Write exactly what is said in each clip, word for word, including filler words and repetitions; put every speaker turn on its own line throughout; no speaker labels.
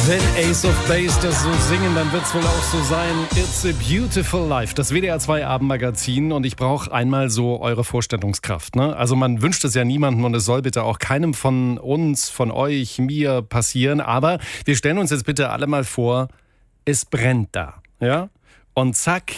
Wenn Ace of Base das so singen, dann wird's wohl auch so sein. It's a Beautiful Life, das W D R zwei Abendmagazin, und ich brauche einmal so eure Vorstellungskraft. Ne? Also man wünscht es ja niemandem und es soll bitte auch keinem von uns, von euch, mir passieren. Aber wir stellen uns jetzt bitte alle mal vor, es brennt da. Ja? Und zack,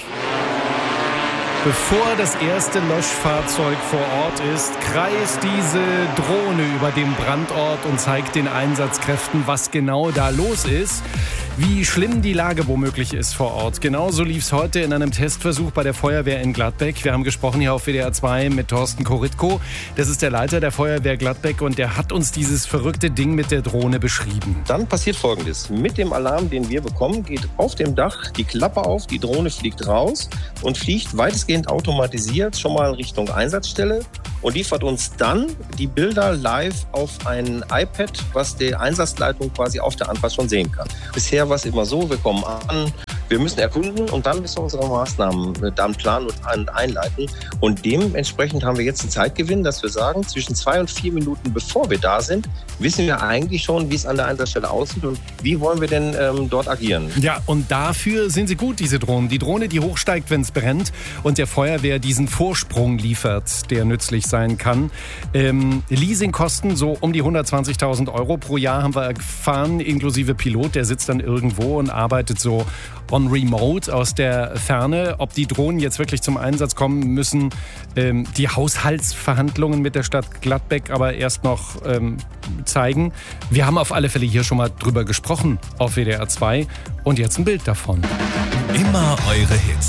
bevor das erste Löschfahrzeug vor Ort ist, kreist diese Drohne über dem Brandort und zeigt den Einsatzkräften, was genau da los ist, wie schlimm die Lage womöglich ist vor Ort. Genauso lief es heute in einem Testversuch bei der Feuerwehr in Gladbeck. Wir haben gesprochen hier auf W D R zwei mit Thorsten Koritko. Das ist der Leiter der Feuerwehr Gladbeck und der hat uns dieses verrückte Ding mit der Drohne beschrieben.
Dann passiert Folgendes. Mit dem Alarm, den wir bekommen, geht auf dem Dach die Klappe auf, die Drohne fliegt raus und fliegt weitestgehend automatisiert schon mal Richtung Einsatzstelle und liefert uns dann die Bilder live auf ein iPad, was die Einsatzleitung quasi auf der Anfahrt schon sehen kann. Bisher war es immer so, wir kommen an, wir müssen erkunden und dann müssen wir unsere Maßnahmen dann planen und einleiten. Und dementsprechend haben wir jetzt einen Zeitgewinn, dass wir sagen, zwischen zwei und vier Minuten bevor wir da sind, wissen wir eigentlich schon, wie es an der Einsatzstelle aussieht und wie wollen wir denn ähm, dort agieren.
Ja, und dafür sind sie gut, diese Drohnen. Die Drohne, die hochsteigt, wenn es brennt und der Feuerwehr diesen Vorsprung liefert, der nützlich sein kann. Ähm, Leasingkosten so um die hundertzwanzigtausend Euro pro Jahr haben wir erfahren, inklusive Pilot, der sitzt dann irgendwo und arbeitet so on remote aus der Ferne. Ob die Drohnen jetzt wirklich zum Einsatz kommen, müssen ähm, die Haushaltsverhandlungen mit der Stadt Gladbeck aber erst noch ähm, zeigen. Wir haben auf alle Fälle hier schon mal drüber gesprochen auf W D R zwei und jetzt ein Bild davon.
Immer eure Hits.